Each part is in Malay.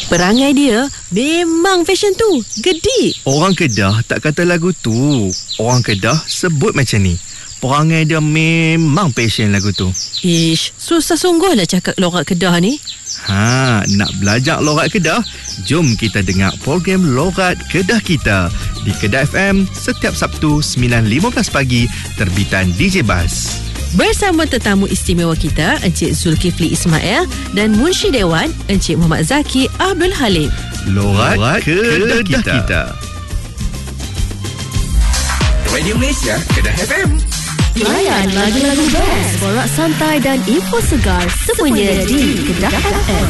Perangai dia memang fashion tu. Gedik. Orang Kedah tak kata lagu tu. Orang Kedah sebut macam ni. Perangai dia memang passion lagu tu. Ish, susah sungguh lah cakap lorat Kedah ni. Nak belajar lorat Kedah? Jom kita dengar program Lorat Kedah Kita di Kedah FM setiap Sabtu 9.15 pagi terbitan DJ Bas. Bersama tetamu istimewa kita Encik Zulkifli Ismail dan Munshi Dewan Encik Muhammad Zaki Abdul Halim. Lorat Kedah Kita. Radio Malaysia, Kedah FM. Layan lagu-lagu best, borak santai dan info segar semuanya di Kedah FM.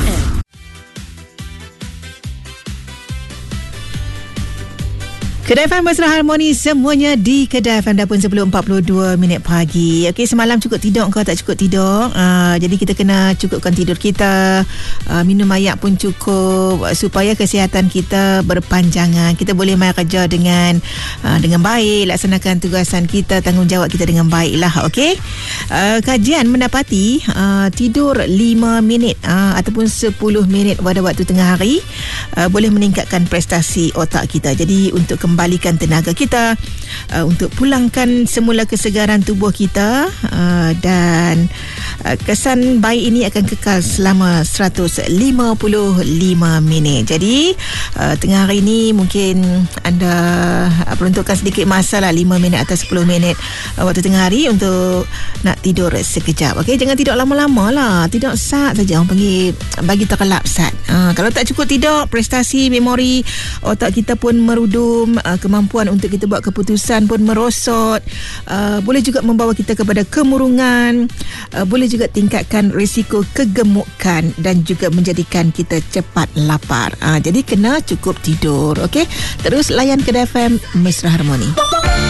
Kedah FM Mesra Harmoni, semuanya di Kedah FM. Dah pun 10.42 pagi. Okey, semalam cukup tidur ke tak cukup tidur? Jadi kita kena cukupkan tidur kita. Minum air pun cukup supaya kesihatan kita berpanjangan. Kita boleh mai kerja dengan baik, laksanakan tugasan kita, tanggungjawab kita dengan baiklah. Okey. Kajian mendapati tidur 5 minit ataupun 10 minit pada waktu tengah hari boleh meningkatkan prestasi otak kita. Jadi untuk kembalikan tenaga kita, untuk pulangkan semula kesegaran tubuh kita, dan kesan baik ini akan kekal selama 155 minit. Jadi tengah hari ini mungkin anda peruntukkan sedikit masa lah, 5 minit atau 10 minit waktu tengah hari untuk nak tidur sekejap. Okey, jangan tidur lama-lama lah, tidur sat saja, orang panggil bagi terlelap sat. Kalau tak cukup tidur, prestasi memori otak kita pun merudum, kemampuan untuk kita buat keputusan pun merosot, boleh juga membawa kita kepada kemurungan, boleh juga tingkatkan risiko kegemukan dan juga menjadikan kita cepat lapar. Jadi kena cukup tidur. Okey, terus layan Kedah FM Mesra Harmoni.